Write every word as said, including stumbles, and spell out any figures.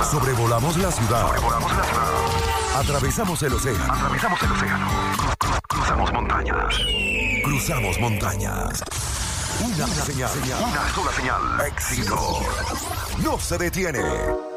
Sobrevolamos la ciudad. Sobrevolamos la ciudad. Atravesamos el océano. Atravesamos el océano. Cruzamos montañas. Cruzamos montañas. Una señal. Una sola señal. Éxito. No se detiene.